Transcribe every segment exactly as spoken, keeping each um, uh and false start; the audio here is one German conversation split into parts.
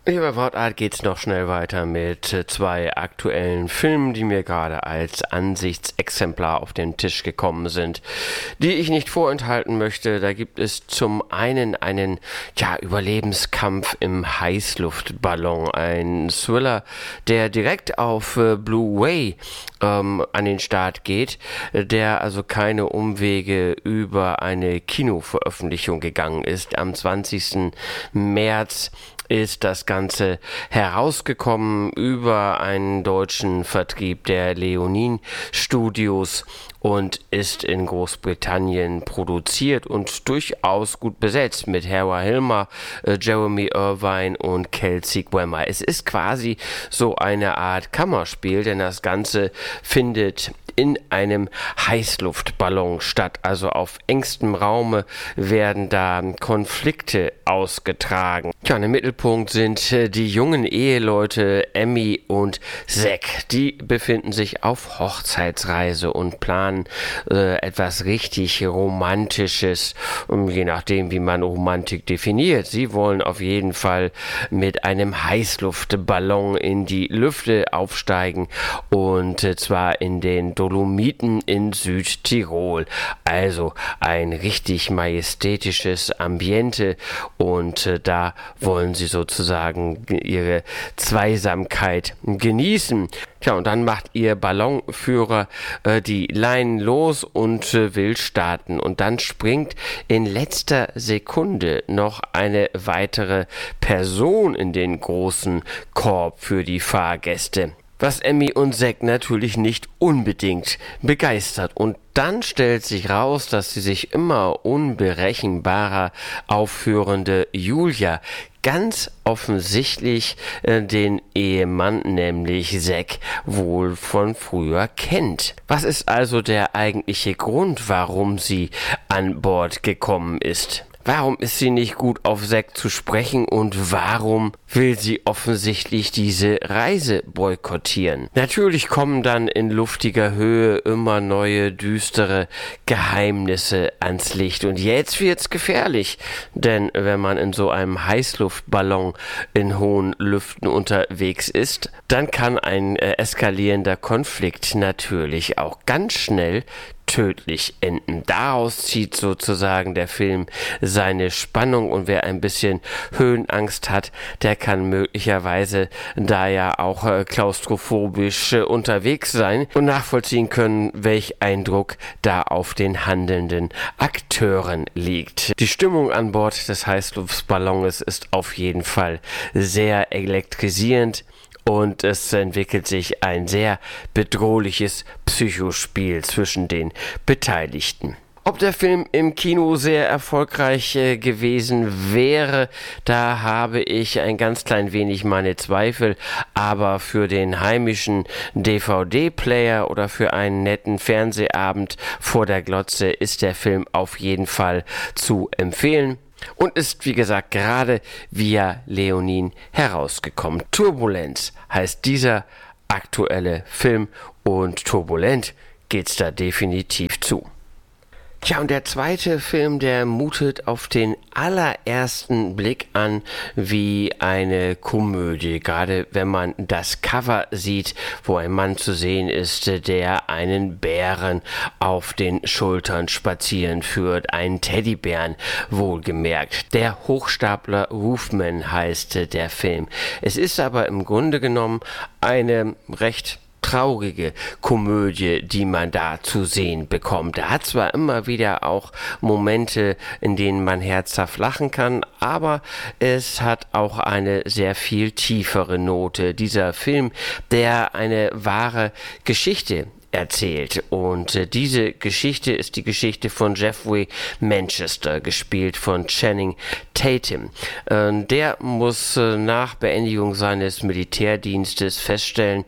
Lieber Wortart geht's noch schnell weiter mit zwei aktuellen Filmen, die mir gerade als Ansichtsexemplar auf den Tisch gekommen sind, die ich nicht vorenthalten möchte. Da gibt es zum einen einen ja, Überlebenskampf im Heißluftballon, ein Thriller, der direkt auf äh, Blu-ray ähm, an den Start geht, der also keine Umwege über eine Kinoveröffentlichung gegangen ist. Am zwanzigsten März ist das Ganze herausgekommen über einen deutschen Vertrieb der Leonin Studios und ist in Großbritannien produziert und durchaus gut besetzt mit Hera Hilmar, äh, Jeremy Irvine und Kelsey Grammer. Es ist quasi so eine Art Kammerspiel, denn das Ganze findet in einem Heißluftballon statt, also auf engstem Raume werden da Konflikte ausgetragen. Ja, im Mittelpunkt sind äh, die jungen Eheleute Emmy und Zack. Die befinden sich auf Hochzeitsreise und planen äh, etwas richtig Romantisches, um, je nachdem, wie man Romantik definiert. Sie wollen auf jeden Fall mit einem Heißluftballon in die Lüfte aufsteigen und äh, zwar in den Dolomiten in Südtirol. Also ein richtig majestätisches Ambiente und äh, da wollen sie sozusagen ihre Zweisamkeit genießen. Tja, und dann macht ihr Ballonführer äh, die Leinen los und äh, will starten. Und dann springt in letzter Sekunde noch eine weitere Person in den großen Korb für die Fahrgäste, was Emmy und Zack natürlich nicht unbedingt begeistert. Und dann stellt sich raus, dass die sich immer unberechenbarer aufführende Julia ganz offensichtlich äh, den Ehemann, nämlich Zack, wohl von früher kennt. Was ist also der eigentliche Grund, warum sie an Bord gekommen ist? Warum ist sie nicht gut auf Zack zu sprechen und warum will sie offensichtlich diese Reise boykottieren? Natürlich kommen dann in luftiger Höhe immer neue, düstere Geheimnisse ans Licht. Und jetzt wird's gefährlich, denn wenn man in so einem Heißluftballon in hohen Lüften unterwegs ist, dann kann ein äh, eskalierender Konflikt natürlich auch ganz schnell tödlich enden. Daraus zieht sozusagen der Film seine Spannung und wer ein bisschen Höhenangst hat, der kann möglicherweise da ja auch äh, klaustrophobisch äh, unterwegs sein und nachvollziehen können, welch Eindruck da auf den handelnden Akteuren liegt. Die Stimmung an Bord des Heißluftballons ist auf jeden Fall sehr elektrisierend. Und es entwickelt sich ein sehr bedrohliches Psychospiel zwischen den Beteiligten. Ob der Film im Kino sehr erfolgreich äh, gewesen wäre, da habe ich ein ganz klein wenig meine Zweifel, aber für den heimischen D V D-Player oder für einen netten Fernsehabend vor der Glotze ist der Film auf jeden Fall zu empfehlen. Und ist, wie gesagt, gerade via Leonin herausgekommen. Turbulenz heißt dieser aktuelle Film und turbulent geht's da definitiv zu. Tja, und der zweite Film, der mutet auf den allerersten Blick an wie eine Komödie. Gerade wenn man das Cover sieht, wo ein Mann zu sehen ist, der einen Bären auf den Schultern spazieren führt. Einen Teddybären, wohlgemerkt. Der Hochstapler Roofman heißt der Film. Es ist aber im Grunde genommen eine recht traurige Komödie, die man da zu sehen bekommt. Er hat zwar immer wieder auch Momente, in denen man herzhaft lachen kann, aber es hat auch eine sehr viel tiefere Note. Dieser Film, der eine wahre Geschichte erzählt. Und äh, diese Geschichte ist die Geschichte von Jeffrey Manchester, gespielt von Channing Tatum. Äh, der muss äh, nach Beendigung seines Militärdienstes feststellen,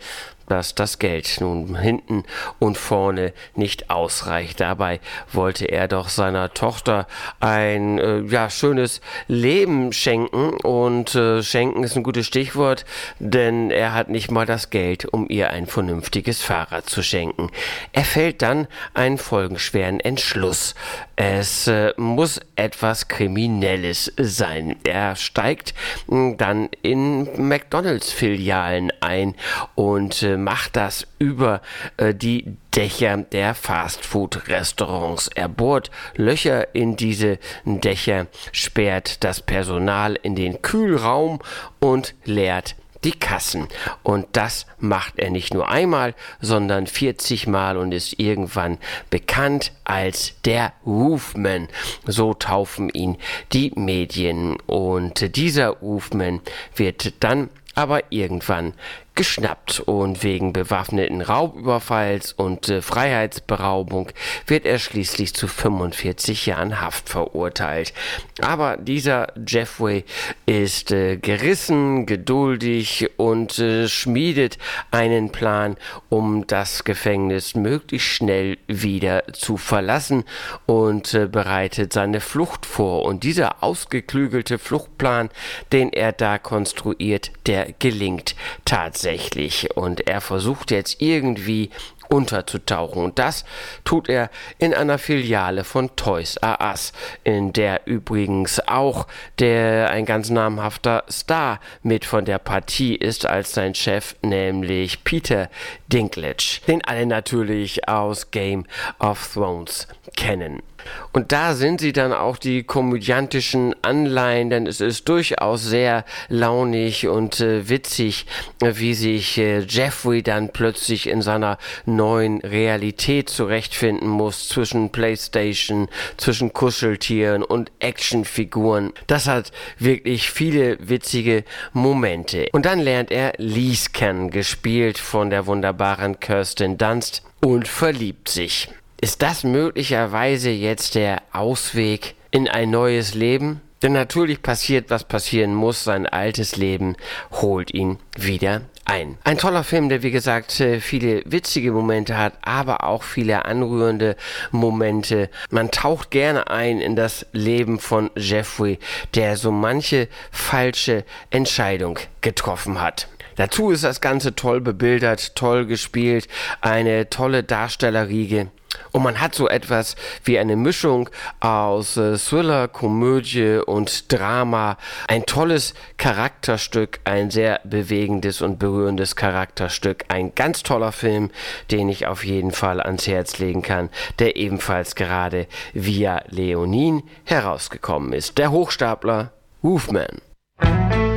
dass das Geld nun hinten und vorne nicht ausreicht. Dabei wollte er doch seiner Tochter ein äh, ja, schönes Leben schenken, und äh, schenken ist ein gutes Stichwort, denn er hat nicht mal das Geld, um ihr ein vernünftiges Fahrrad zu schenken. Er fällt dann einen folgenschweren Entschluss. Es äh, muss etwas Kriminelles sein. Er steigt mh, dann in McDonalds-Filialen ein und äh, macht das über äh, die Dächer der Fastfood-Restaurants. Er bohrt Löcher in diese Dächer, sperrt das Personal in den Kühlraum und leert die Kassen. Und das macht er nicht nur einmal, sondern vierzig Mal und ist irgendwann bekannt als der Wolfman. So taufen ihn die Medien. Und dieser Wolfman wird dann aber irgendwann geschnappt, und wegen bewaffneten Raubüberfalls und äh, Freiheitsberaubung wird er schließlich zu fünfundvierzig Jahren Haft verurteilt. Aber dieser Jeffrey ist äh, gerissen, geduldig und äh, schmiedet einen Plan, um das Gefängnis möglichst schnell wieder zu verlassen, und äh, bereitet seine Flucht vor. Und dieser ausgeklügelte Fluchtplan, den er da konstruiert, der gelingt tatsächlich. Und er versucht jetzt irgendwie unterzutauchen. Und das tut er in einer Filiale von Toys R Us, in der übrigens auch der ein ganz namhafter Star mit von der Partie ist als sein Chef, nämlich Peter Dinklage, den alle natürlich aus Game of Thrones kennen. Und da sind sie dann auch die komödiantischen Anleihen, denn es ist durchaus sehr launig und äh, witzig, wie sich äh, Jeffrey dann plötzlich in seiner neuen Realität zurechtfinden muss, zwischen Playstation, zwischen Kuscheltieren und Actionfiguren. Das hat wirklich viele witzige Momente. Und dann lernt er Lise kennen, gespielt von der wunderbaren Kirsten Dunst, und verliebt sich. Ist das möglicherweise jetzt der Ausweg in ein neues Leben? Denn natürlich passiert, was passieren muss. Sein altes Leben holt ihn wieder ein. Ein toller Film, der wie gesagt viele witzige Momente hat, aber auch viele anrührende Momente. Man taucht gerne ein in das Leben von Jeffrey, der so manche falsche Entscheidung getroffen hat. Dazu ist das Ganze toll bebildert, toll gespielt, eine tolle Darstellerriege. Und man hat so etwas wie eine Mischung aus äh, Thriller, Komödie und Drama. Ein tolles Charakterstück, ein sehr bewegendes und berührendes Charakterstück. Ein ganz toller Film, den ich auf jeden Fall ans Herz legen kann, der ebenfalls gerade via Leonin herausgekommen ist. Der Hochstapler Wolfman.